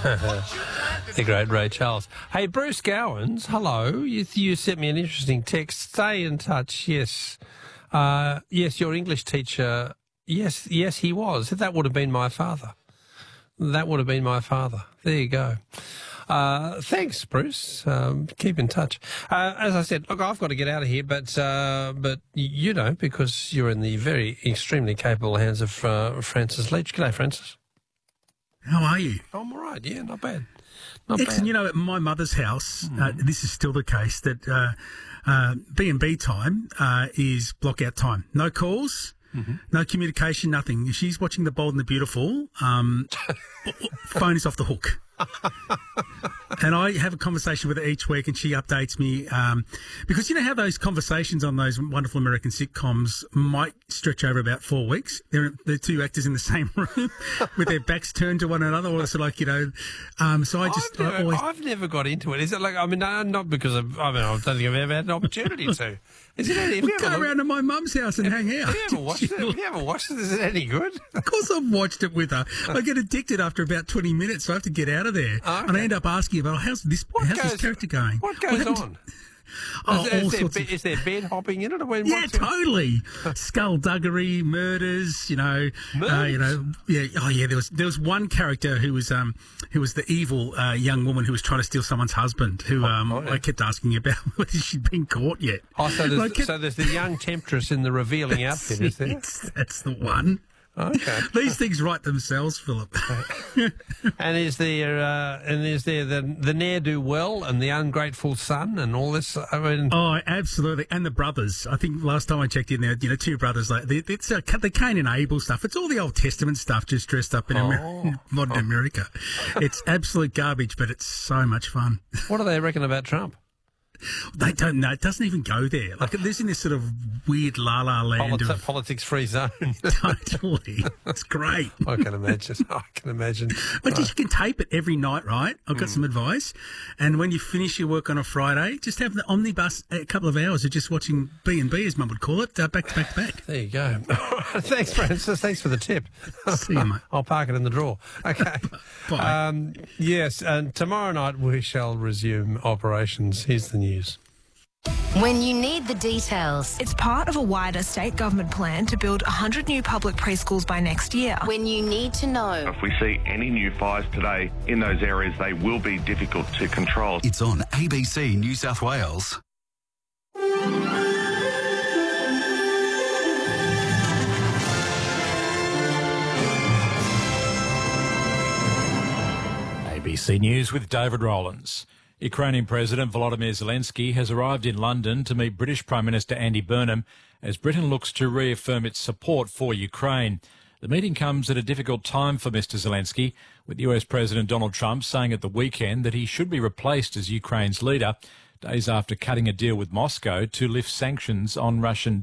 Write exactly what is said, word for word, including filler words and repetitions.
The great Ray Charles. Hey, Bruce Gowans, hello. You, you sent me an interesting text. Stay in touch, yes. Uh, yes, your English teacher, yes, yes, he was. That would have been my father. That would have been my father. There you go. Uh, thanks, Bruce. Um, keep in touch. Uh, as I said, look, I've got to get out of here, but uh, but you don't, because you're in the very extremely capable hands of uh, Francis Leach. G'day, Francis. How are you? I'm all right, yeah, not bad. Not Excellent. bad. You know, at my mother's house, Mm. uh, this is still the case, that uh, uh, B and B time uh, is block-out time. No calls, mm-hmm. no communication, nothing. If she's watching The Bold and the Beautiful, um, phone is off the hook. And I have a conversation with her each week, and she updates me, um, because you know how those conversations on those wonderful American sitcoms might stretch over about four weeks. They're the two actors in the same room with their backs turned to one another, or sort of like, you know. Um, so I just I've never, I always I've never got into it. Is it like, I mean, uh, not because of, I mean, I don't think I've ever had an opportunity to. Is it any, have we you go ever, around to my mum's house and have, hang out. Have you ever watched it? Have you ever watched it? Is it any good? Of course I've watched it with her. I get addicted after about twenty minutes, so I have to get out of there. Oh, okay. And I end up asking about, oh, how's this, What how's goes, this character going? What goes Well, on? Oh, is, all is, there, sorts be- of... is there bed hopping in it? Or when, Yeah, what's it? totally. Skullduggery, murders, you know, uh, you know, yeah. Oh, yeah. There was there was one character who was um who was the evil uh, young woman who was trying to steal someone's husband. Who um oh, yeah. I kept asking about whether she'd been caught yet. Oh, so there's, kept... so there's the young temptress in the revealing outfit, is there? That's the one. Okay. These things write themselves, Philip. And is there uh, and is there the the ne'er do well and the ungrateful son and all this? I mean, Oh, absolutely. And the brothers. I think last time I checked in there, you know, two brothers, like they, it's uh, the Cain and Abel stuff. It's all the Old Testament stuff just dressed up in Oh. Amer- modern America. It's absolute garbage, but it's so much fun. what do they reckon about Trump? They don't know. It doesn't even go there. Like, it lives in this sort of weird la-la land Politi- of... Politics-free zone. Totally. It's great. I can imagine. I can imagine. But you can tape it every night, right? I've got Mm. some advice. And when you finish your work on a Friday, just have the omnibus a couple of hours of just watching B and B, as Mum would call it, uh, back to back to back. There you go. Thanks, Francis. Thanks for the tip. See you, mate. I'll park it in the drawer. Okay. Bye. Um, yes, and tomorrow night we shall resume operations. Here's the news. When you need the details. It's part of a wider state government plan to build one hundred new public preschools by next year. When you need to know. If we see any new fires today in those areas, they will be difficult to control. It's on A B C New South Wales. A B C News with David Rowlands. Ukrainian President Volodymyr Zelensky has arrived in London to meet British Prime Minister Andy Burnham as Britain looks to reaffirm its support for Ukraine. The meeting comes at a difficult time for Mr Zelensky, with U S President Donald Trump saying at the weekend that he should be replaced as Ukraine's leader, days after cutting a deal with Moscow to lift sanctions on Russian